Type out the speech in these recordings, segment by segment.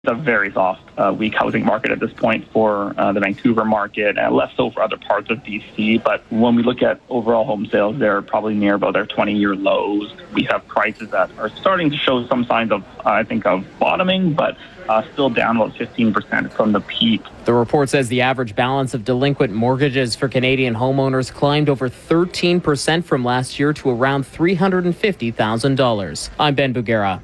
a very soft, weak housing market at this point for the Vancouver market, and less so for other parts of BC. But when we look at overall home sales, they're probably near about their 20-year lows. We have prices that are starting to show some signs of, of bottoming, but still down about 15% from the peak. The report says the average balance of delinquent mortgages for Canadian homeowners climbed over 13% from last year to around $350,000. I'm Ben Bugera.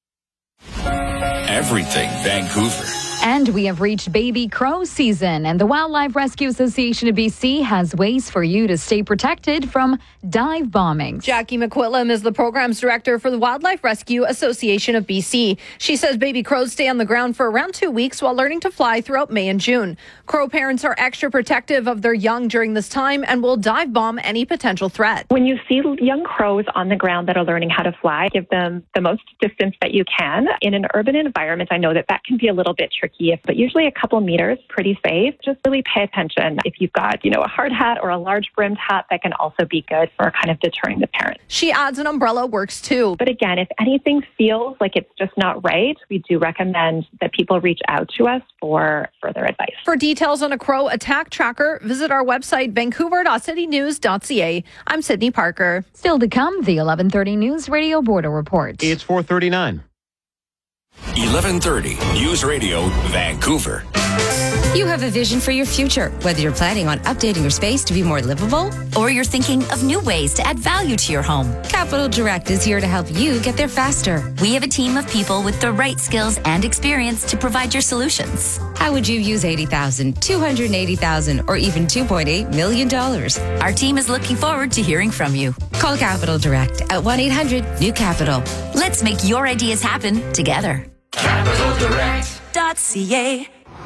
Everything Vancouver. And we have reached baby crow season, and the Wildlife Rescue Association of BC has ways for you to stay protected from dive bombings. Jackie McQuillam is the programs director for the Wildlife Rescue Association of BC. She says baby crows stay on the ground for around 2 weeks while learning to fly throughout May and June. Crow parents are extra protective of their young during this time and will dive bomb any potential threat. When you see young crows on the ground that are learning how to fly, give them the most distance that you can. In an urban environment, I know that can be a little bit tricky, but usually a couple meters, pretty safe. Just really pay attention. If you've got, a hard hat or a large brimmed hat, that can also be good for kind of deterring the parents. She adds an umbrella works too. But again, if anything feels like it's just not right, we do recommend that people reach out to us for further advice. For details on a crow attack tracker, visit our website, vancouver.citynews.ca. I'm Sydney Parker. Still to come, the 11:30 News Radio Border Report. It's 4:39. 11:30 News Radio Vancouver. You have a vision for your future, whether you're planning on updating your space to be more livable or you're thinking of new ways to add value to your home. Capital Direct is here to help you get there faster. We have a team of people with the right skills and experience to provide your solutions. How would you use $80,000, $280,000, or even $2.8 million? Our team is looking forward to hearing from you. Call Capital Direct at 1-800-NEW-CAPITAL. Let's make your ideas happen together. CapitalDirect.ca.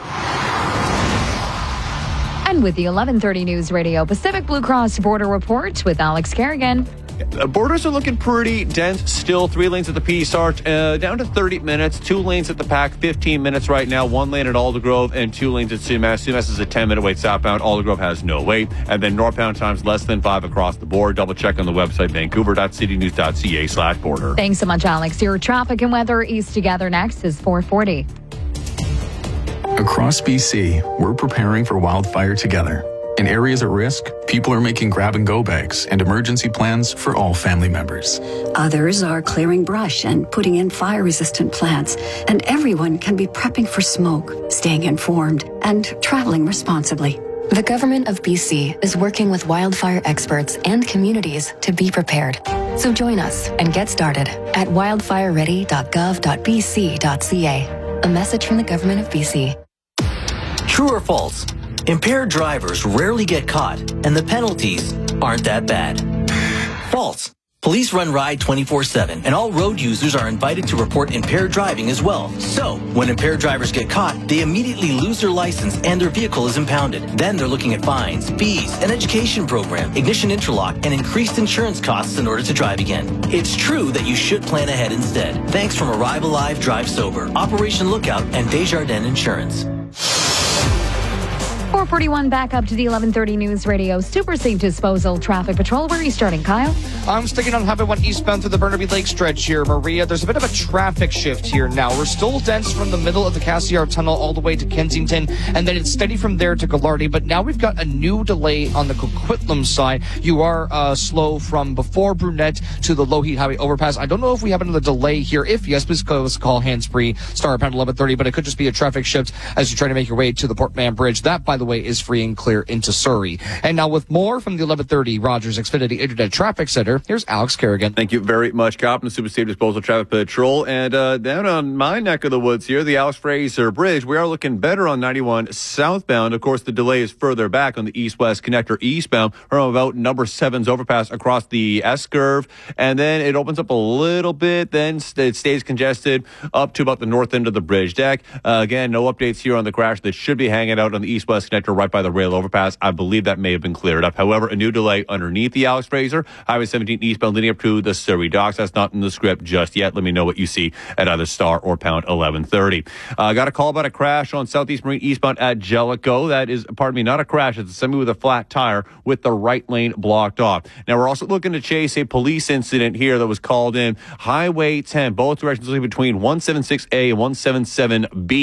And with the 11:30 News Radio Pacific Blue Cross Border Report with Alex Kerrigan. Borders are looking pretty dense still. 3 lanes at the Peace Arch, down to 30 minutes. 2 lanes at the PAC, 15 minutes right now. 1 lane at Aldergrove and 2 lanes at Sumas. Sumas is a 10-minute wait southbound. Aldergrove has no wait. And then northbound times less than 5 across the board. Double check on the website, vancouver.citynews.ca/border. Thanks so much, Alex. Your traffic and weather is together next is 4:40. Across BC, we're preparing for wildfire together. In areas at risk, people are making grab-and-go bags and emergency plans for all family members. Others are clearing brush and putting in fire-resistant plants. And everyone can be prepping for smoke, staying informed, and traveling responsibly. The Government of BC is working with wildfire experts and communities to be prepared. So join us and get started at wildfireready.gov.bc.ca. A message from the Government of BC. True or false? Impaired drivers rarely get caught, and the penalties aren't that bad. False. Police run Ride 24/7, and all road users are invited to report impaired driving as well. So, when impaired drivers get caught, they immediately lose their license and their vehicle is impounded. Then they're looking at fines, fees, an education program, ignition interlock, and increased insurance costs in order to drive again. It's true that you should plan ahead instead. Thanks from Arrive Alive, Drive Sober, Operation Lookout, and Desjardins Insurance. 4:41 back up to the 11:30 News Radio Super Safe Disposal Traffic Patrol. Where are you starting, Kyle? I'm sticking on Highway 1 eastbound through the Burnaby Lake stretch here, Maria. There's a bit of a traffic shift here now. We're still dense from the middle of the Cassiar Tunnel all the way to Kensington, and then it's steady from there to Gallardi. But now we've got a new delay on the Coquitlam side. You are slow from before Brunette to the Lougheed Highway overpass. I don't know if we have another delay here. If yes, please call hands-free, star pound 1130, but it could just be a traffic shift as you try to make your way to the Port Mann Bridge. That, by the way, is free and clear into Surrey. And now with more from the 1130 Rogers Xfinity Internet Traffic Center, here's Alex Kerrigan. Thank you very much, Cop, and Super Safe Disposal Traffic Patrol. And down on my neck of the woods here, the Alex Fraser Bridge, we are looking better on 91 southbound. Of course, the delay is further back on the east-west connector eastbound from about number 7's overpass across the S-curve. And then it opens up a little bit, then it stays congested up to about the north end of the bridge deck. Again, no updates here on the crash that should be hanging out on the east-west connector right by the rail overpass. I believe that may have been cleared up. However, a new delay underneath the Alex Fraser, Highway 17 eastbound leading up to the Surrey Docks. That's not in the script just yet. Let me know what you see at either star or pound 1130. Got a call about a crash on Southeast Marine eastbound at Jellicoe. That is, not a crash. It's a semi with a flat tire with the right lane blocked off. Now, we're also looking to chase a police incident here that was called in. Highway 10, both directions between 176A and 177B.